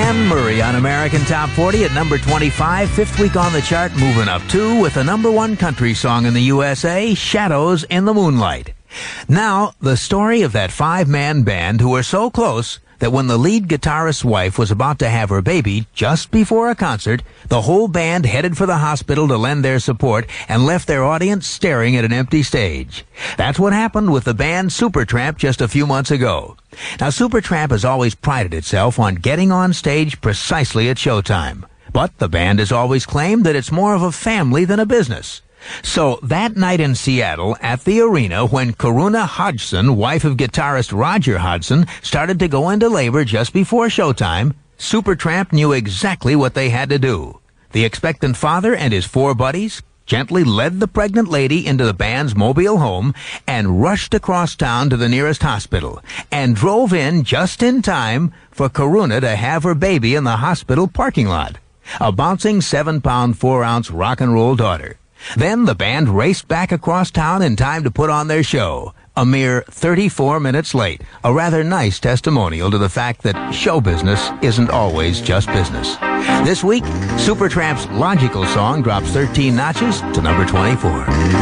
Anne Murray on American Top 40 at number 25, fifth week on the chart, moving up 2 with the number 1 country song in the USA, Shadows in the Moonlight. Now, the story of that 5-man band who were so close that when the lead guitarist's wife was about to have her baby just before a concert, the whole band headed for the hospital to lend their support and left their audience staring at an empty stage. That's what happened with the band Supertramp just a few months ago. Now, Supertramp has always prided itself on getting on stage precisely at showtime. But the band has always claimed that it's more of a family than a business. So that night in Seattle at the arena, when Karuna Hodgson, wife of guitarist Roger Hodgson, started to go into labor just before showtime, Supertramp knew exactly what they had to do. The expectant father and his 4 buddies gently led the pregnant lady into the band's mobile home and rushed across town to the nearest hospital and drove in just in time for Karuna to have her baby in the hospital parking lot, a bouncing 7-pound, 4-ounce rock and roll daughter. Then the band raced back across town in time to put on their show, a mere 34 minutes late, a rather nice testimonial to the fact that show business isn't always just business. This week, Supertramp's Logical Song drops 13 notches to number 24.